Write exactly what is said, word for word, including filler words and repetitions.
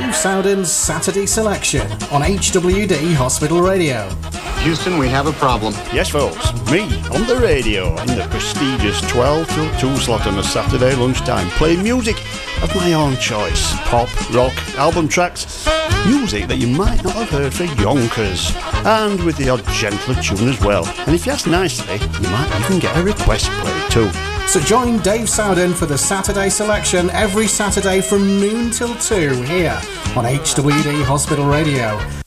Dave Sowden's Saturday Selection on H W D Hospital Radio. Houston, we have a problem. Yes, folks, me on the radio in the prestigious twelve till two slot on a Saturday lunchtime, playing music of my own choice. Pop, rock, album tracks, music that you might not have heard for yonkers, and with the odd gentler tune as well. And if you ask nicely, you might even get a request played too. So join Dave Sowden for the Saturday Selection every Saturday from noon till two here on H W D Hospital Radio.